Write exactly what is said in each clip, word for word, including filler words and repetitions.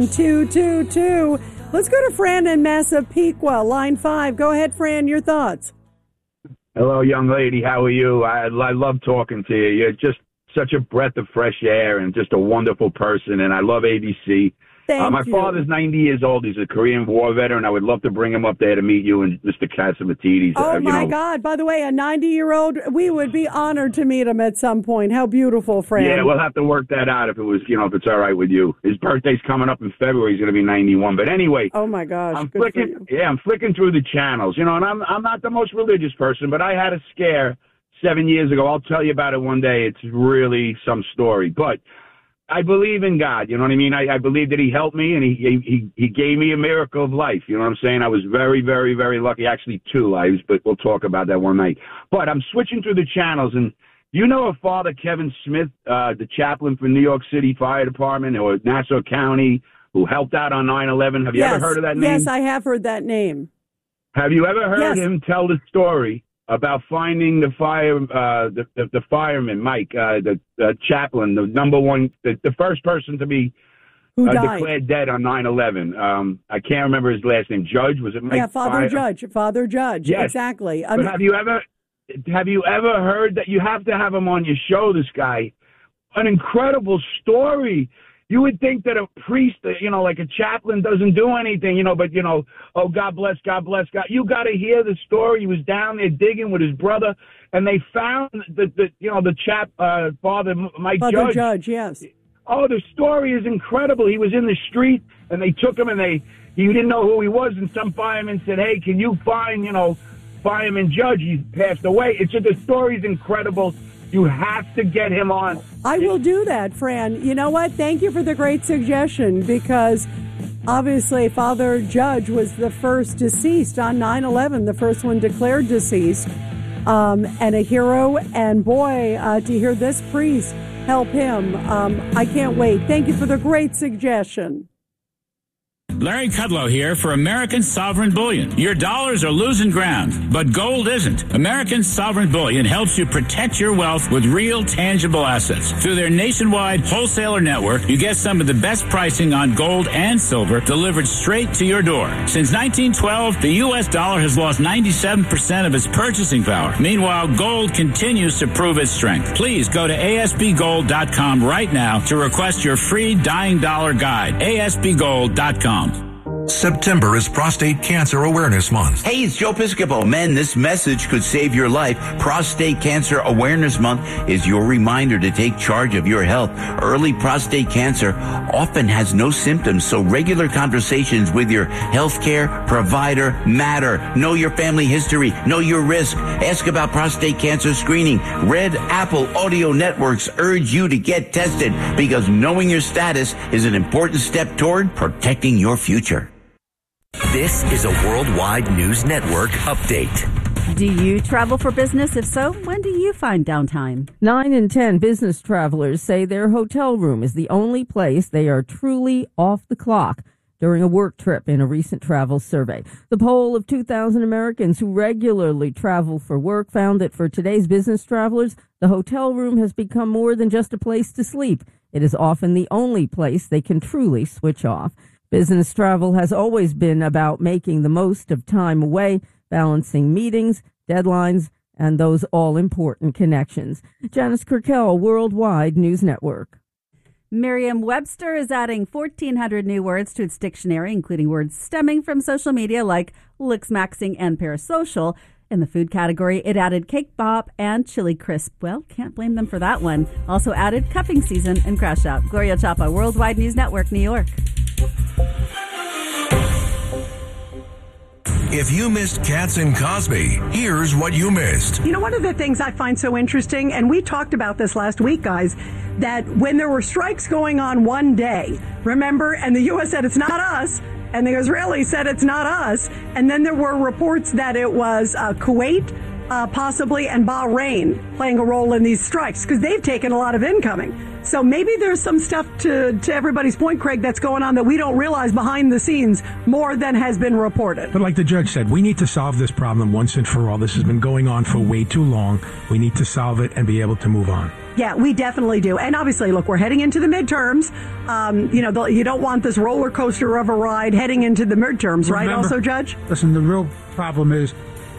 two two two. Let's go to Fran in Massapequa, line five. Go ahead, Fran, your thoughts. Hello, young lady. How are you? I, I love talking to you. You're just such a breath of fresh air and just a wonderful person, and I love A B C. Thank uh, my you. father's ninety years old. He's a Korean War veteran. I would love to bring him up there to meet you and Mister Catsimatidis. Oh, uh, you my know. God. By the way, a ninety-year-old, we would be honored to meet him at some point. How beautiful, Fran. Yeah, we'll have to work that out if it was, you know, if it's all right with you. His birthday's coming up in February. He's going to be ninety-one. But anyway. Oh, my gosh. I'm Good flicking, yeah, I'm flicking through the channels, you know, and I'm I'm not the most religious person, but I had a scare seven years ago. I'll tell you about it one day. It's really some story, but I believe in God. You know what I mean? I, I believe that He helped me, and he, he he gave me a miracle of life. You know what I'm saying? I was very, very, very lucky. Actually, two lives, but we'll talk about that one night. But I'm switching through the channels, and you know of Father Kevin Smith, uh, the chaplain for New York City Fire Department or Nassau County, who helped out on nine eleven. Have you yes. ever heard of that name? Yes, I have heard that name. Have you ever heard yes. him tell the story about finding the fire, uh, the, the the fireman, Mike, uh, the uh, chaplain, the number one, the, the first person to be Who uh, died? declared dead on nine eleven. Um, I can't remember his last name. Judge, was it Mike? Yeah, Father Fire? Judge. Father Judge. Yes. Exactly. I But mean, have you ever have you ever heard that? You have to have him on your show. This guy, an incredible story. You would think that a priest, you know, like a chaplain, doesn't do anything, you know, but, you know, oh, God bless, God bless, God. You got to hear the story. He was down there digging with his brother, and they found the, the you know, the chap, uh, Father Mike Father Judge. Judge, yes. Oh, the story is incredible. He was in the street, and they took him, and they he didn't know who he was, and some fireman said, hey, can you find, you know, Fireman Judge? He passed away. It's just, the story's incredible. You have to get him on. I will do that, Fran. You know what? Thank you for the great suggestion, because obviously Father Judge was the first deceased on nine eleven, the first one declared deceased, um, and a hero. And boy, uh, to hear this priest help him, um, I can't wait. Thank you for the great suggestion. Larry Kudlow here for American Sovereign Bullion. Your dollars are losing ground, but gold isn't. American Sovereign Bullion helps you protect your wealth with real, tangible assets. Through their nationwide wholesaler network, you get some of the best pricing on gold and silver delivered straight to your door. Since nineteen twelve, the U S dollar has lost ninety-seven percent of its purchasing power. Meanwhile, gold continues to prove its strength. Please go to A S B gold dot com right now to request your free Dying Dollar Guide. A S B gold dot com. September is Prostate Cancer Awareness Month. Hey, it's Joe Piscopo. Men, this message could save your life. Prostate Cancer Awareness Month is your reminder to take charge of your health. Early prostate cancer often has no symptoms, so regular conversations with your healthcare provider matter. Know your family history. Know your risk. Ask about prostate cancer screening. Red Apple Audio Networks urge you to get tested because knowing your status is an important step toward protecting your future. This is a Worldwide News Network update. Do you travel for business? If so, when do you find downtime? Nine in ten business travelers say their hotel room is the only place they are truly off the clock during a work trip in a recent travel survey. The poll of two thousand Americans who regularly travel for work found that for today's business travelers, the hotel room has become more than just a place to sleep. It is often the only place they can truly switch off. Business travel has always been about making the most of time away, balancing meetings, deadlines, and those all-important connections. Janice Kirkell, Worldwide News Network. Merriam-Webster is adding fourteen hundred new words to its dictionary, including words stemming from social media like licksmaxing and parasocial. In the food category, it added cake bop and chili crisp. Well, can't blame them for that one. Also added cuffing season and crash out. Gloria Chapa, Worldwide News Network, New York. If you missed Katz and Cosby, here's what you missed. You know, one of the things I find so interesting, and we talked about this last week, guys, that when there were strikes going on one day, remember, and the U S said it's not us, and the Israelis said it's not us, and then there were reports that it was uh, Kuwait, uh, possibly, and Bahrain playing a role in these strikes because they've taken a lot of incoming. So maybe there's some stuff to, to everybody's point, Craig, that's going on that we don't realize behind the scenes more than has been reported. But like the judge said, we need to solve this problem once and for all. This has been going on for way too long. We need to solve it and be able to move on. Yeah, we definitely do. And obviously, look, we're heading into the midterms. Um, you know, the, you don't want this roller coaster of a ride heading into the midterms, right? Remember, Also, Judge? Listen, the real problem is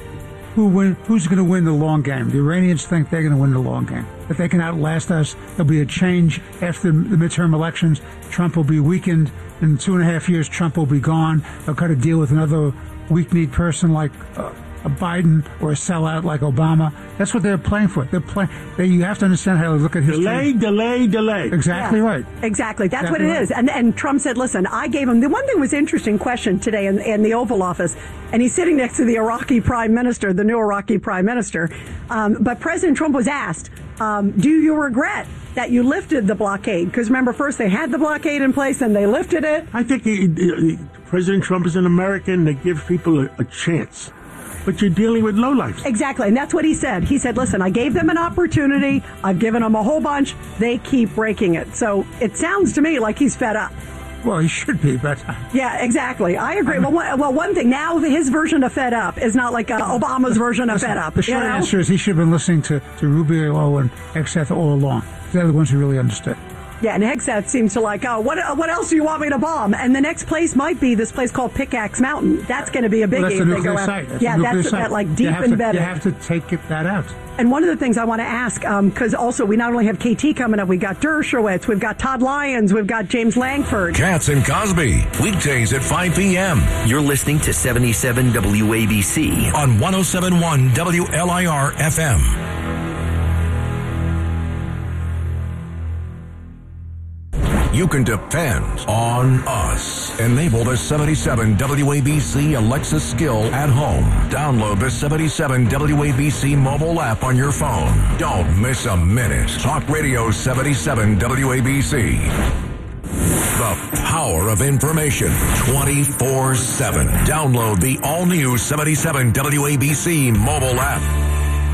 who win, who's going to win the long game. The Iranians think they're going to win the long game. If they can outlast us, there'll be a change after the midterm elections. Trump will be weakened. In two and a half years, Trump will be gone. They'll cut a deal with another weak-kneed person like uh, a Biden or a sellout like Obama. That's what they're playing for. They're playing. They, you have to understand how to look at history. Delay, delay, delay. Exactly Yeah, right. Exactly. That's Exactly what it right. is. And and Trump said, listen, I gave him, the one thing was interesting question today in, in the Oval Office, and he's sitting next to the Iraqi prime minister, the new Iraqi prime minister. Um, but President Trump was asked, um, do you regret that you lifted the blockade? Because remember, first they had the blockade in place and they lifted it. I think he, he, President Trump is an American that gives people a, a chance. But you're dealing with lowlifes. Exactly, and that's what he said. He said, listen, I gave them an opportunity. I've given them a whole bunch. They keep breaking it. So it sounds to me like he's fed up. Well, he should be, but... Yeah, exactly. I agree. Well, one, well, one thing, now his version of fed up is not like uh, Obama's version of Listen, fed up. The short you know? answer is he should have been listening to, to Rubio and Hegseth all along. They're the ones who really understood. Yeah, and Hegseth seems to like, oh, what uh, what else do you want me to bomb? And the next place might be this place called Pickaxe Mountain. That's going to be a biggie Well, that's the if they nuclear go site. out. That's Yeah, the nuclear that's site. that like You deep have to- embedded. You have to take it, that out. And one of the things I want to ask, because um, also we not only have K T coming up, we've got Dershowitz, we've got Todd Lyons, we've got James Langford. Katz and Cosby, weekdays at five p.m. You're listening to seventy-seven W A B C on one oh seven point one W L I R F M. You can depend on us. Enable the seventy-seven W A B C Alexa skill at home. Download the seventy-seven W A B C mobile app on your phone. Don't miss a minute. Talk Radio seventy-seven W A B C. The power of information twenty-four seven. Download the all-new seventy-seven W A B C mobile app.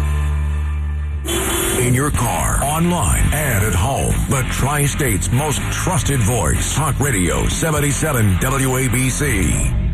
In your car, online, and at home. The Tri-State's most trusted voice. Talk Radio seventy-seven W A B C.